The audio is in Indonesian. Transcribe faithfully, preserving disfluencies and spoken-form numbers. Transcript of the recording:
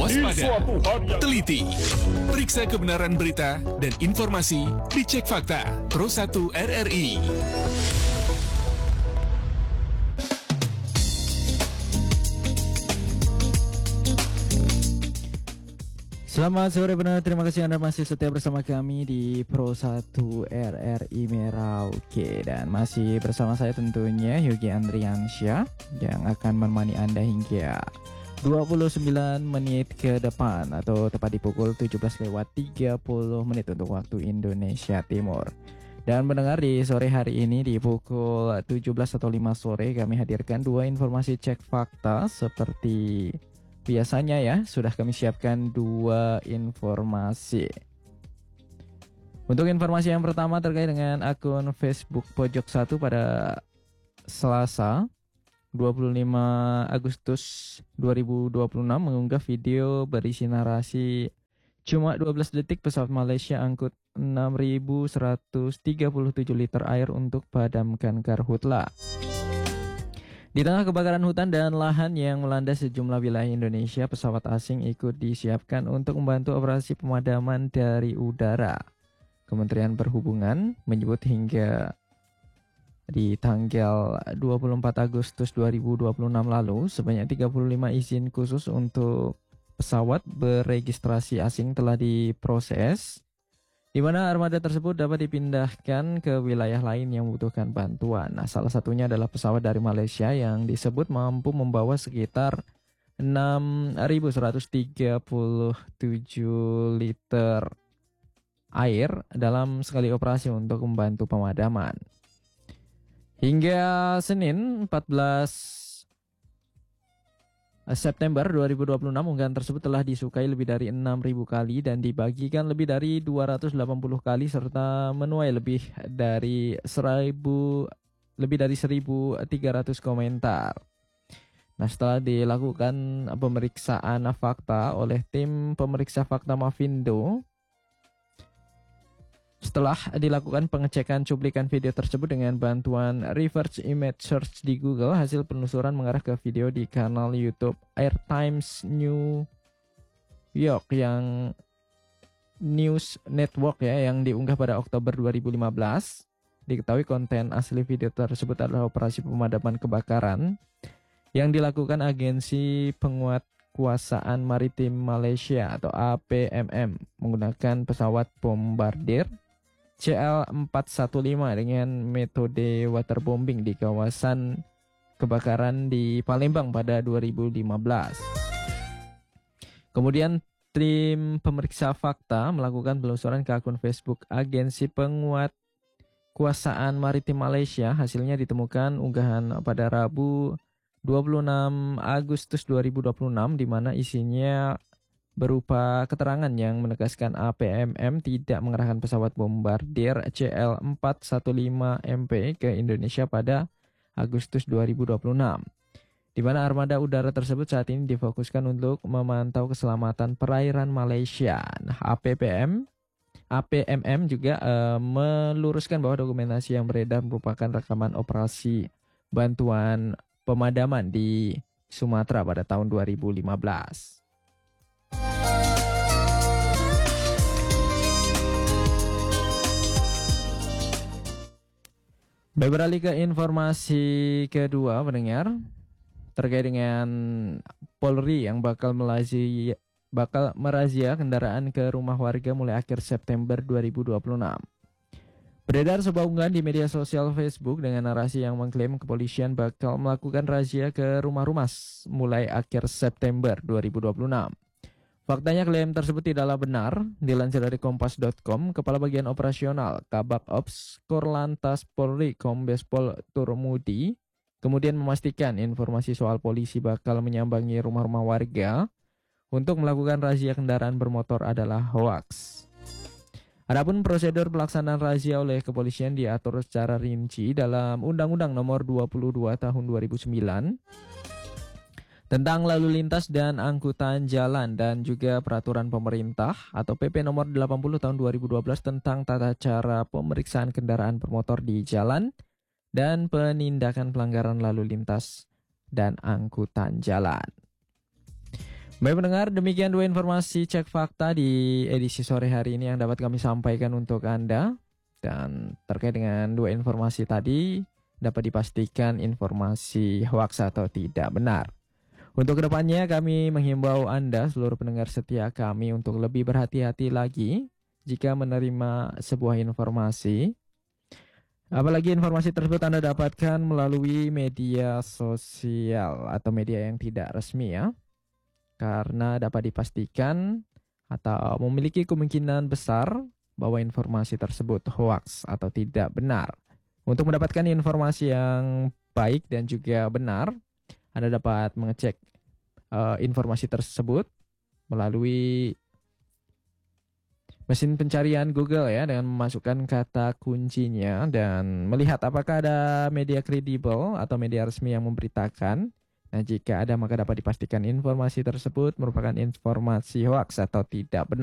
waspada, teliti, periksa kebenaran berita dan informasi di Cek Fakta Pro satu R R I. Selamat sore pendengar, terima kasih Anda masih setia bersama kami di Pro satu R R I Merauke. Dan masih bersama saya tentunya Yogi Andriansyah yang akan menemani Anda hingga dua puluh sembilan menit ke depan, atau tepat di pukul tujuh belas lewat tiga puluh menit untuk waktu Indonesia Timur. Dan mendengar di sore hari ini di pukul tujuh belas atau lima sore kami hadirkan dua informasi cek fakta seperti biasanya ya. Sudah kami siapkan dua informasi. Untuk informasi yang pertama terkait dengan akun Facebook Pojok Satu pada Selasa dua puluh lima Agustus dua ribu dua puluh enam mengunggah video berisi narasi cuma dua belas detik pesawat Malaysia angkut enam ribu seratus tiga puluh tujuh liter air untuk padamkan karhutla. Di tengah kebakaran hutan dan lahan yang melanda sejumlah wilayah Indonesia, pesawat asing ikut disiapkan untuk membantu operasi pemadaman dari udara. Kementerian Perhubungan menyebut hingga di tanggal dua puluh empat Agustus dua ribu dua puluh enam lalu, sebanyak tiga puluh lima izin khusus untuk pesawat beregistrasi asing telah diproses, di mana armada tersebut dapat dipindahkan ke wilayah lain yang membutuhkan bantuan. Nah, salah satunya adalah pesawat dari Malaysia yang disebut mampu membawa sekitar enam ribu seratus tiga puluh tujuh liter air dalam sekali operasi untuk membantu pemadaman. Hingga Senin empat belas September dua ribu dua puluh enam, unggahan tersebut telah disukai lebih dari enam ribu kali dan dibagikan lebih dari dua ratus delapan puluh kali, serta menuai lebih dari seribu lebih dari seribu tiga ratus komentar. Nah, setelah dilakukan pemeriksaan fakta oleh tim pemeriksa fakta Mavindo, setelah dilakukan pengecekan cuplikan video tersebut dengan bantuan reverse image search di Google, hasil penelusuran mengarah ke video di kanal YouTube Air Times New York yang News Network ya, yang diunggah pada Oktober dua ribu lima belas. Diketahui konten asli video tersebut adalah operasi pemadaman kebakaran yang dilakukan Agensi Penguatkuasaan Maritim Malaysia atau A P M M menggunakan pesawat bombardir C L empat satu lima dengan metode waterbombing di kawasan kebakaran di Palembang pada dua ribu lima belas. Kemudian tim pemeriksa fakta melakukan penelusuran ke akun Facebook Agensi Penguatkuasaan Maritim Malaysia. Hasilnya ditemukan unggahan pada Rabu dua puluh enam Agustus dua ribu dua puluh enam, di mana isinya berupa keterangan yang menegaskan A P M M tidak mengerahkan pesawat bombardir C L empat satu lima M P ke Indonesia pada Agustus dua ribu dua puluh enam, di mana armada udara tersebut saat ini difokuskan untuk memantau keselamatan perairan Malaysia. Nah, A P P M A P M M juga uh, meluruskan bahwa dokumentasi yang beredar merupakan rekaman operasi bantuan pemadaman di Sumatera pada tahun dua ribu lima belas. Baik, beralih ke informasi kedua pendengar, terkait dengan Polri yang bakal merazia bakal merazia kendaraan ke rumah warga mulai akhir September dua ribu dua puluh enam. Beredar sebuah unggahan di media sosial Facebook dengan narasi yang mengklaim kepolisian bakal melakukan razia ke rumah-rumah mulai akhir September dua ribu dua puluh enam. Faktanya klaim tersebut tidaklah benar. Dilansir dari kompas titik com, Kepala Bagian Operasional Kabak Ops Korlantas Polri Kombes Pol Turmudi kemudian memastikan informasi soal polisi bakal menyambangi rumah-rumah warga untuk melakukan razia kendaraan bermotor adalah hoaks. Adapun prosedur pelaksanaan razia oleh kepolisian diatur secara rinci dalam Undang-Undang Nomor dua puluh dua Tahun dua ribu sembilan tentang lalu lintas dan angkutan jalan, dan juga peraturan pemerintah atau P P Nomor delapan puluh Tahun dua ribu dua belas tentang tata cara pemeriksaan kendaraan bermotor di jalan dan penindakan pelanggaran lalu lintas dan angkutan jalan. Baik pendengar, demikian dua informasi cek fakta di edisi sore hari ini yang dapat kami sampaikan untuk Anda. Dan terkait dengan dua informasi tadi, dapat dipastikan informasi hoax atau tidak benar. Untuk kedepannya kami menghimbau Anda seluruh pendengar setia kami untuk lebih berhati-hati lagi jika menerima sebuah informasi. Apalagi informasi tersebut Anda dapatkan melalui media sosial atau media yang tidak resmi ya. Karena dapat dipastikan atau memiliki kemungkinan besar bahwa informasi tersebut hoax atau tidak benar. Untuk mendapatkan informasi yang baik dan juga benar, Anda dapat mengecek uh, informasi tersebut melalui mesin pencarian Google ya, dengan memasukkan kata kuncinya dan melihat apakah ada media kredibel atau media resmi yang memberitakan. Nah, jika ada maka dapat dipastikan informasi tersebut merupakan informasi hoax atau tidak benar.